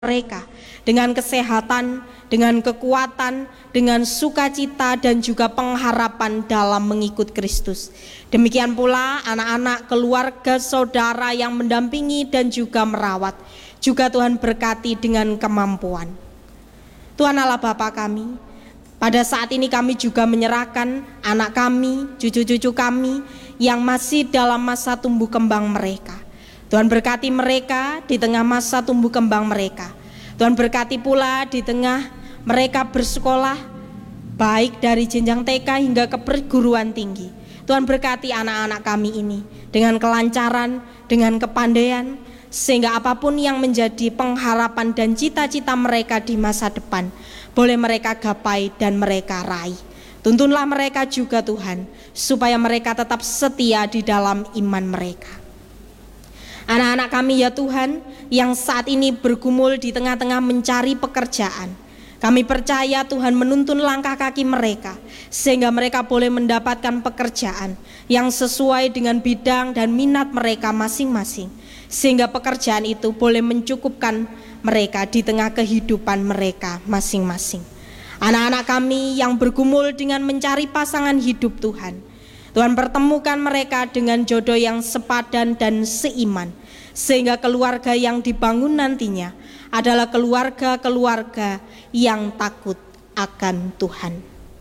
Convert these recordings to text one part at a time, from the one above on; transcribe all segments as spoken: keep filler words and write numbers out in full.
mereka dengan kesehatan, dengan kekuatan, dengan sukacita dan juga pengharapan dalam mengikut Kristus. Demikian pula anak-anak, keluarga, saudara yang mendampingi dan juga merawat, juga Tuhan berkati dengan kemampuan. Tuhan Allah Bapa kami, pada saat ini kami juga menyerahkan anak kami, cucu-cucu kami yang masih dalam masa tumbuh kembang mereka. Tuhan berkati mereka di tengah masa tumbuh kembang mereka. Tuhan berkati pula di tengah mereka bersekolah, baik dari jenjang T K hingga ke perguruan tinggi. Tuhan berkati anak-anak kami ini dengan kelancaran, dengan kepandaian, sehingga apapun yang menjadi pengharapan dan cita-cita mereka di masa depan, boleh mereka gapai dan mereka raih. Tuntunlah mereka juga Tuhan, supaya mereka tetap setia di dalam iman mereka. Anak-anak kami ya Tuhan, yang saat ini bergumul di tengah-tengah mencari pekerjaan, kami percaya Tuhan menuntun langkah kaki mereka, sehingga mereka boleh mendapatkan pekerjaan yang sesuai dengan bidang dan minat mereka masing-masing, sehingga pekerjaan itu boleh mencukupkan mereka di tengah kehidupan mereka masing-masing. Anak-anak kami yang bergumul dengan mencari pasangan hidup Tuhan, Tuhan pertemukan mereka dengan jodoh yang sepadan dan seiman, sehingga keluarga yang dibangun nantinya adalah keluarga-keluarga yang takut akan Tuhan.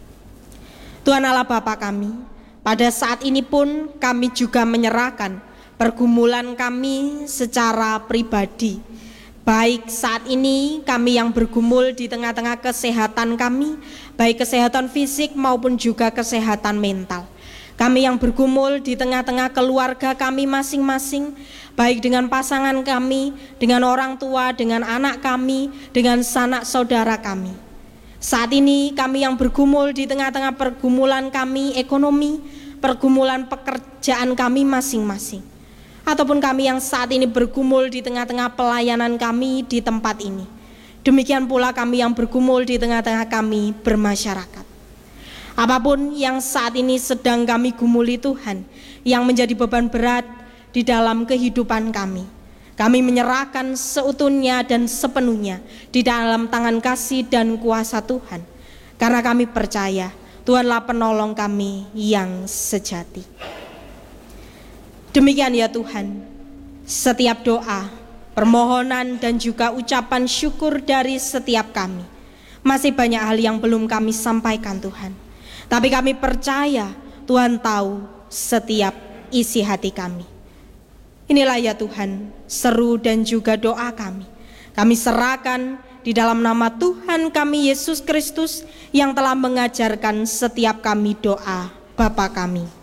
Tuhan Allah Bapa kami, pada saat ini pun kami juga menyerahkan pergumulan kami secara pribadi. Baik saat ini kami yang bergumul di tengah-tengah kesehatan kami, baik kesehatan fisik maupun juga kesehatan mental. Kami yang bergumul di tengah-tengah keluarga kami masing-masing, baik dengan pasangan kami, dengan orang tua, dengan anak kami, dengan sanak saudara kami. Saat ini kami yang bergumul di tengah-tengah pergumulan kami ekonomi, pergumulan pekerjaan kami masing-masing. Ataupun kami yang saat ini bergumul di tengah-tengah pelayanan kami di tempat ini. Demikian pula kami yang bergumul di tengah-tengah kami bermasyarakat. Apapun yang saat ini sedang kami gumuli Tuhan, yang menjadi beban berat di dalam kehidupan kami, kami menyerahkan seutuhnya dan sepenuhnya di dalam tangan kasih dan kuasa Tuhan, karena kami percaya Tuhanlah penolong kami yang sejati. Demikian ya Tuhan, setiap doa, permohonan dan juga ucapan syukur dari setiap kami, masih banyak hal yang belum kami sampaikan Tuhan. Tapi kami percaya Tuhan tahu setiap isi hati kami. Inilah ya Tuhan seru dan juga doa kami. Kami serahkan di dalam nama Tuhan kami Yesus Kristus yang telah mengajarkan setiap kami doa Bapa kami.